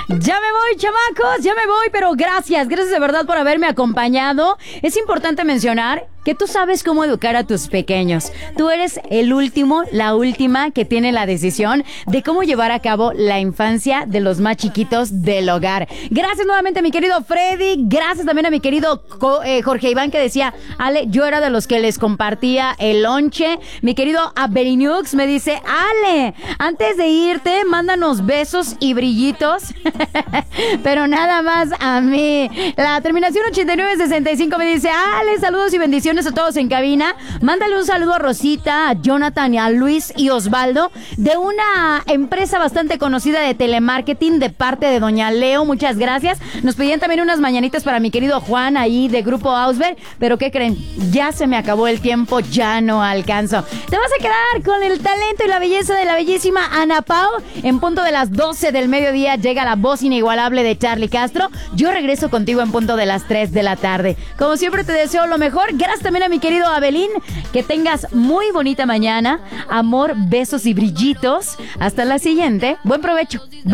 Ya me voy, chamacos, ya me voy, pero gracias de verdad por haberme acompañado. Es importante mencionar que tú sabes cómo educar a tus pequeños. Tú eres el último, la última que tiene la decisión de cómo llevar a cabo la infancia de los más chiquitos del hogar. Gracias nuevamente a mi querido Freddy, gracias también a mi querido Jorge Iván que decía, Ale, yo era de los que les compartía el lonche. Mi querido Aberinux me dice, Ale, antes de irte, mándanos besos y brillitos. Pero nada más a mí. La terminación 8965 me dice, Ale, saludos y bendiciones a todos en cabina. Mándale un saludo a Rosita, a Jonathan, a Luis y Osvaldo de una empresa bastante conocida de telemarketing de parte de Doña Leo. Muchas gracias. Nos pedían también unas mañanitas para mi querido Juan ahí de Grupo Ausberg. Pero ¿qué creen? Ya se me acabó el tiempo, ya no alcanzo. Te vas a quedar con el talento y la belleza de la bellísima Ana Pao. En punto de las 12 del mediodía llega la voz inigualable de Charly Castro. Yo regreso contigo en punto de las 3 de la tarde. Como siempre te deseo lo mejor. Gracias también a mi querido Abelín. Que tengas muy bonita mañana. Amor, besos y brillitos. Hasta la siguiente. Buen provecho. Bye.